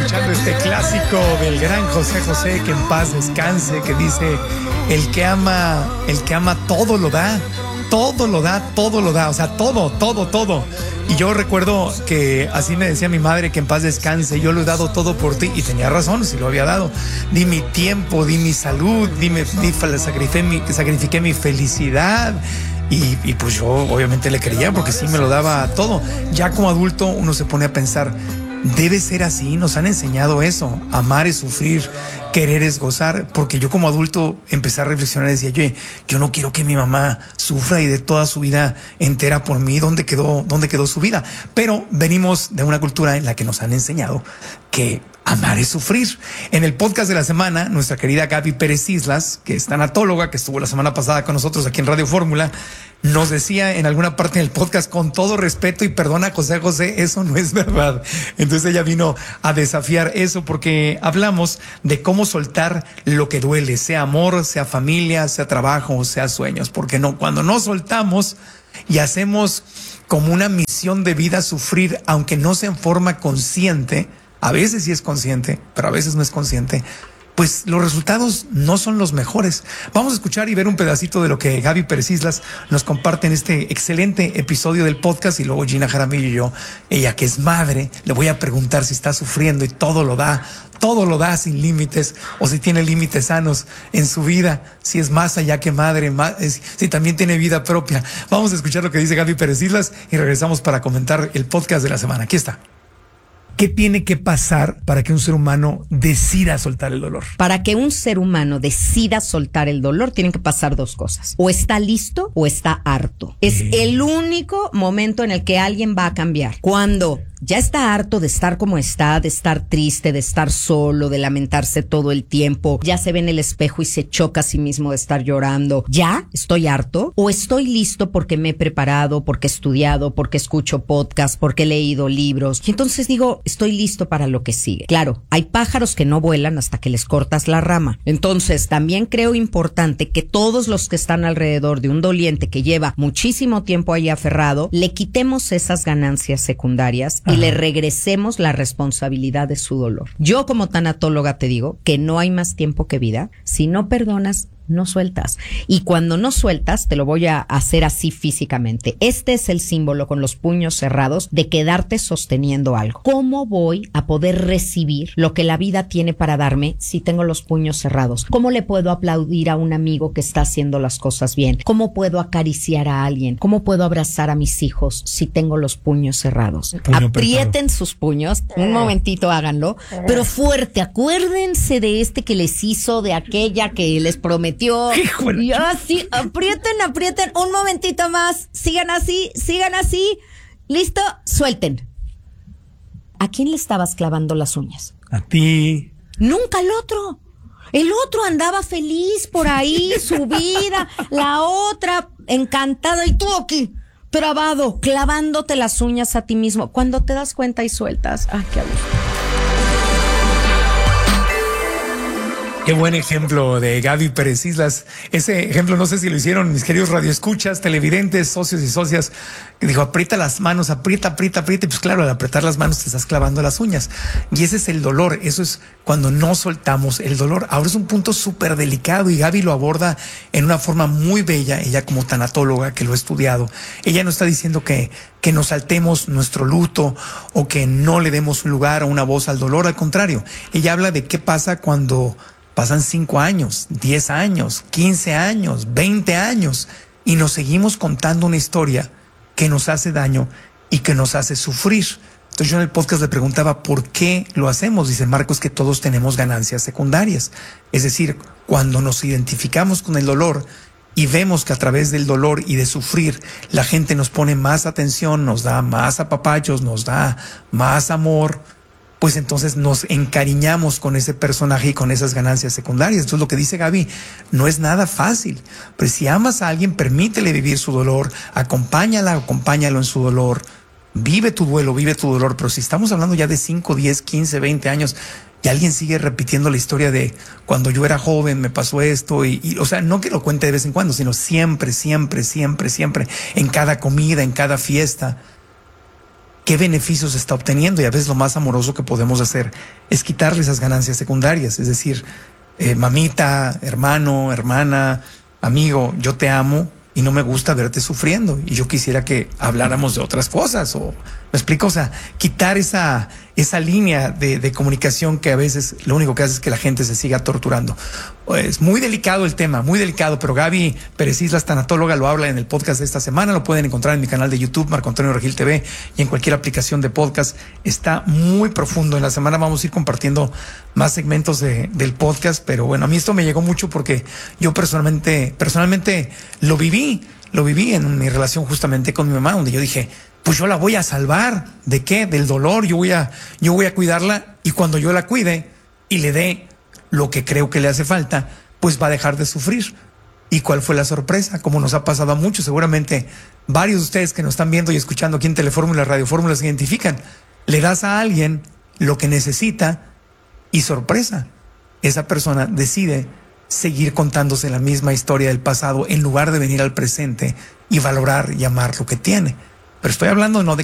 escuchando este clásico del gran José José, que en paz descanse, que dice, el que ama todo lo da, todo lo da, todo lo da, o sea, todo, todo, todo. Y yo recuerdo que así me decía mi madre, que en paz descanse, yo lo he dado todo por ti, y tenía razón, si lo había dado. Di mi tiempo, di mi salud, sacrifiqué mi felicidad. Y pues yo obviamente le creía, porque sí me lo daba todo. Ya como adulto uno se pone a pensar, debe ser así, nos han enseñado eso, amar es sufrir, querer es gozar, porque yo como adulto empecé a reflexionar y decía, yo no quiero que mi mamá sufra y dé toda su vida entera por mí. ¿Dónde quedó su vida? Pero venimos de una cultura en la que nos han enseñado que amar es sufrir. En el podcast de la semana, nuestra querida Gaby Pérez Islas, que es tanatóloga, que estuvo la semana pasada con nosotros aquí en Radio Fórmula, nos decía en alguna parte del podcast, con todo respeto y perdona José José, eso no es verdad. Entonces ella vino a desafiar eso, porque hablamos de cómo soltar lo que duele, sea amor, sea familia, sea trabajo, sea sueños, porque cuando no soltamos y hacemos como una misión de vida sufrir, aunque no sea en forma consciente, a veces sí es consciente, pero a veces no es consciente, pues los resultados no son los mejores. Vamos a escuchar y ver un pedacito de lo que Gaby Pérez Islas nos comparte en este excelente episodio del podcast, y luego Gina Jaramillo y yo, ella que es madre, le voy a preguntar si está sufriendo y todo lo da sin límites, o si tiene límites sanos en su vida, si es más allá que madre, si también tiene vida propia. Vamos a escuchar lo que dice Gaby Pérez Islas y regresamos para comentar el podcast de la semana. Aquí está. ¿Qué tiene que pasar para que un ser humano decida soltar el dolor? Para que un ser humano decida soltar el dolor, tienen que pasar dos cosas. O está listo o está harto. Es el único momento en el que alguien va a cambiar. Cuando ya está harto de estar como está, de estar triste, de estar solo, de lamentarse todo el tiempo, ya se ve en el espejo y se choca a sí mismo de estar llorando. ¿Ya estoy harto? ¿O estoy listo porque me he preparado, porque he estudiado, porque escucho podcast, porque he leído libros? Y entonces digo, estoy listo para lo que sigue. Claro, hay pájaros que no vuelan hasta que les cortas la rama. Entonces, también creo importante que todos los que están alrededor de un doliente que lleva muchísimo tiempo ahí aferrado, le quitemos esas ganancias secundarias y le regresemos la responsabilidad de su dolor. Yo como tanatóloga te digo que no hay más tiempo que vida. Si no perdonas, no sueltas. Y cuando no sueltas, te lo voy a hacer así físicamente. Este es el símbolo con los puños cerrados de quedarte sosteniendo algo. ¿Cómo voy a poder recibir lo que la vida tiene para darme si tengo los puños cerrados? ¿Cómo le puedo aplaudir a un amigo que está haciendo las cosas bien? ¿Cómo puedo acariciar a alguien? ¿Cómo puedo abrazar a mis hijos si tengo los puños cerrados? Aprieten sus puños, un momentito háganlo, pero fuerte. Acuérdense de este que les hizo, de aquella que les prometió. Y así, aprieten, un momentito más, sigan así, listo, suelten. ¿A quién le estabas clavando las uñas? A ti. Nunca al otro. El otro andaba feliz por ahí, su vida, la otra encantada, y tú aquí, trabado, clavándote las uñas a ti mismo. Cuando te das cuenta y sueltas, qué gusto. Qué buen ejemplo de Gaby Pérez Islas. Ese ejemplo, no sé si lo hicieron mis queridos radioescuchas, televidentes, socios y socias, que dijo, aprieta las manos, aprieta. Y pues claro, al apretar las manos te estás clavando las uñas. Y ese es el dolor. Eso es cuando no soltamos el dolor. Ahora es un punto súper delicado, y Gaby lo aborda en una forma muy bella. Ella, como tanatóloga que lo ha estudiado, ella no está diciendo que nos saltemos nuestro luto o que no le demos un lugar o una voz al dolor. Al contrario, ella habla de qué pasa cuando pasan 5 años, 10 años, 15 años, 20 años y nos seguimos contando una historia que nos hace daño y que nos hace sufrir. Entonces yo en el podcast le preguntaba ¿por qué lo hacemos? Dice Marcos que todos tenemos ganancias secundarias. Es decir, cuando nos identificamos con el dolor y vemos que a través del dolor y de sufrir la gente nos pone más atención, nos da más apapachos, nos da más amor, pues entonces nos encariñamos con ese personaje y con esas ganancias secundarias. Entonces lo que dice Gaby no es nada fácil, pero si amas a alguien, permítele vivir su dolor, acompáñalo en su dolor, vive tu duelo, vive tu dolor. Pero si estamos hablando ya de 5, 10, 15, 20 años y alguien sigue repitiendo la historia de cuando yo era joven me pasó esto y o sea, no que lo cuente de vez en cuando, sino siempre, en cada comida, en cada fiesta, qué beneficios está obteniendo, y a veces lo más amoroso que podemos hacer es quitarle esas ganancias secundarias, es decir, mamita, hermano, hermana, amigo, yo te amo y no me gusta verte sufriendo y yo quisiera que habláramos de otras cosas, o ¿me explico? O sea, quitar esa línea de comunicación que a veces lo único que hace es que la gente se siga torturando. Es muy delicado el tema, muy delicado, pero Gaby Pérez Islas, tanatóloga, lo habla en el podcast de esta semana. Lo pueden encontrar en mi canal de YouTube, Marco Antonio Regil TV, y en cualquier aplicación de podcast. Está muy profundo. En la semana vamos a ir compartiendo más segmentos del podcast, pero bueno, a mí esto me llegó mucho porque yo personalmente lo viví en mi relación justamente con mi mamá, donde yo dije, pues yo la voy a salvar. ¿De qué? Del dolor. Yo voy a cuidarla, y cuando yo la cuide y le dé lo que creo que le hace falta, pues va a dejar de sufrir. ¿Y cuál fue la sorpresa? Como nos ha pasado a muchos, seguramente varios de ustedes que nos están viendo y escuchando aquí en Telefórmula, Radio Fórmula, se identifican. Le das a alguien lo que necesita y sorpresa, esa persona decide seguir contándose la misma historia del pasado en lugar de venir al presente y valorar y amar lo que tiene. Pero estoy hablando no de